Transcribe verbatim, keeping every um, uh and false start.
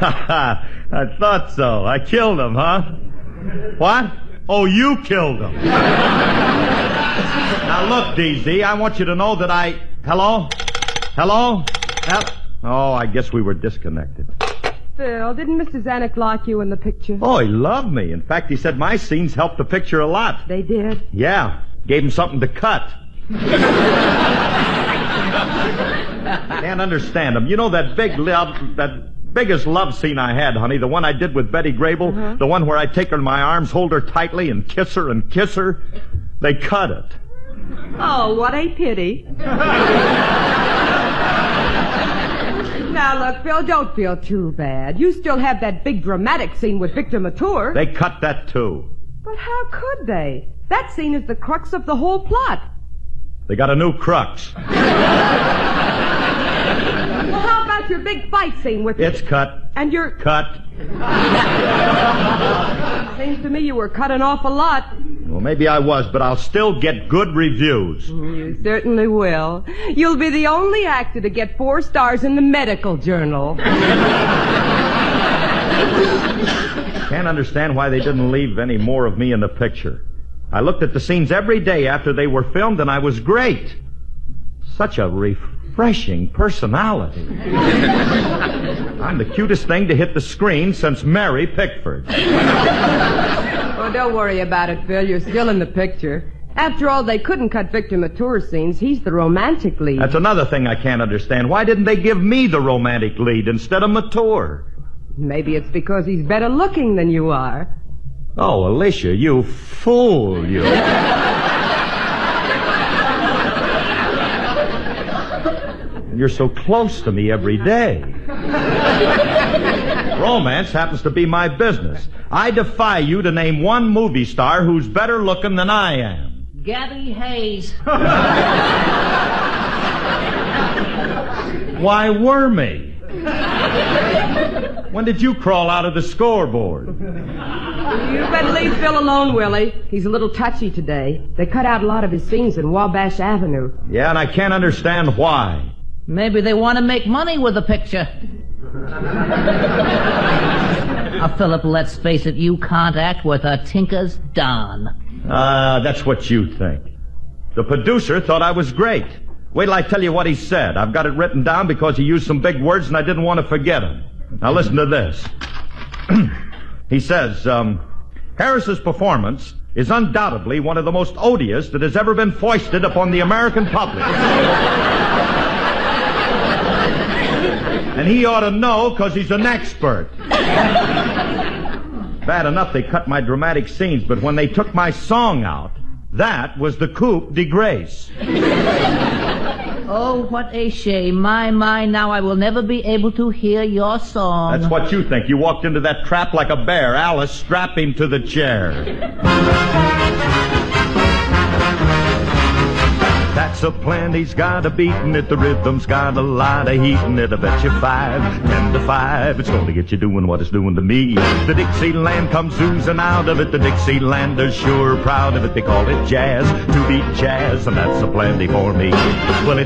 I thought so. I killed him, huh? What? Oh, you killed him. Now, look, D Z, I want you to know that I... Hello? Hello? Hel- oh, I guess we were disconnected. Phil, didn't Mister Zanuck like you in the picture? Oh, he loved me. In fact, he said my scenes helped the picture a lot. They did? Yeah. Gave him something to cut. Can't understand him. You know that big love... that... biggest love scene I had, honey, the one I did with Betty Grable, uh-huh. The one where I take her in my arms, hold her tightly, and kiss her and kiss her. They cut it. Oh, what a pity. Now, look, Phil, don't feel too bad. You still have that big dramatic scene with Victor Mature. They cut that, too. But how could they? That scene is the crux of the whole plot. They got a new crux. Well, how about your big fight scene with... It's cut. And your... Cut. Seems to me you were cut an awful lot. Well, maybe I was, but I'll still get good reviews. You certainly will. You'll be the only actor to get four stars in the medical journal. Can't understand why they didn't leave any more of me in the picture. I looked at the scenes every day after they were filmed, and I was great. Such a refreshing personality. I'm the cutest thing to hit the screen since Mary Pickford. Oh, don't worry about it, Phil. You're still in the picture. After all, they couldn't cut Victor Mature's scenes. He's the romantic lead. That's another thing I can't understand. Why didn't they give me the romantic lead instead of Mature? Maybe it's because he's better looking than you are. Oh, Alicia, you fool, you. You're so close to me every day. Romance happens to be my business. I defy you to name one movie star who's better looking than I am. Gabby Hayes. Why, Wormy? When did you crawl out of the scoreboard? You better leave Phil alone, Willie. He's a little touchy today. They cut out a lot of his scenes in Wabash Avenue. Yeah, and I can't understand why. Maybe they want to make money with the picture. Now, Philip, let's face it, you can't act with a tinker's Don. Ah, uh, that's what you think. The producer thought I was great. Wait till I tell you what he said. I've got it written down because he used some big words and I didn't want to forget them. Now listen to this. He says, um, Harris's performance is undoubtedly one of the most odious that has ever been foisted upon the American public. And he ought to know because he's an expert. Bad enough they cut my dramatic scenes, but when they took my song out, that was the coup de grace. Oh, what a shame. My, my, now I will never be able to hear your song. That's what you think. You walked into that trap like a bear. Alice, strap him to the chair. That's a plan, he's got a beatin' it, the rhythm's got a lot of heat in it. I bet you five, ten to five, it's gonna get you doing what it's doing to me. The Dixieland comes oozing out of it, the Dixielanders sure proud of it. They call it jazz, to beat jazz, and that's a plenty for me. Well,